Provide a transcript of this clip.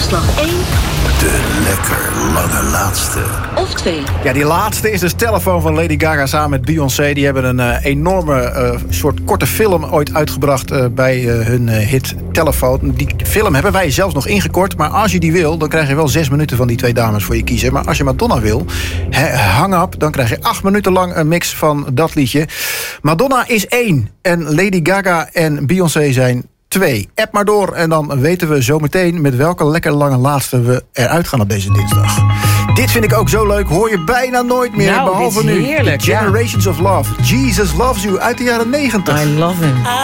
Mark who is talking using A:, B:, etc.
A: Uitslag 1.
B: De lekker lange laatste.
A: Of 2.
C: Ja, die laatste is dus Telefoon van Lady Gaga samen met Beyoncé. Die hebben een enorme soort korte film ooit uitgebracht bij hun hit Telefoon. Die film hebben wij zelfs nog ingekort. Maar als je die wil, dan krijg je wel 6 minuten van die twee dames voor je kiezen. Maar als je Madonna wil, hang up, dan krijg je 8 minuten lang een mix van dat liedje. Madonna is 1 en Lady Gaga en Beyoncé zijn 2. App maar door en dan weten we zo meteen met welke lekker lange laatste we eruit gaan op deze dinsdag. Dit vind ik ook zo leuk, hoor je bijna nooit meer,
D: Nou,
C: behalve
D: dit is
C: nu.
D: heerlijk,
C: Generations of Love. Jesus Loves You uit de jaren 90.
D: I love him.